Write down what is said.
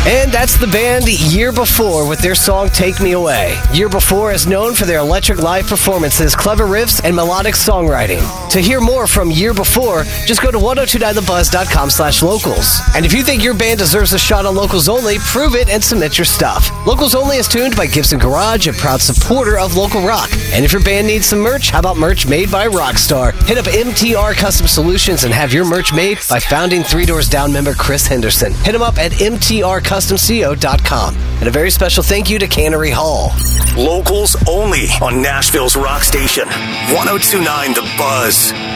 And that's the band Year Before with their song Take Me Away. Year Before is known for their electric live performances, clever riffs, and melodic songwriting. To hear more from Year Before, just go to 1029thebuzz.com/locals. And if you think your band deserves a shot on Locals Only, prove it and submit your stuff. Locals Only is tuned by Gibson Garage, a proud supporter of local rock. And if your band needs some merch, how about merch made by Rockstar? Hit up MTR Custom Solutions and have your merch made by founding Three Doors Down member Chris Henderson. Hit him up at mtrcustomco.com. And a very special thank you to Cannery Hall. Locals Only on Nashville's rock station. 1029 The Buzz.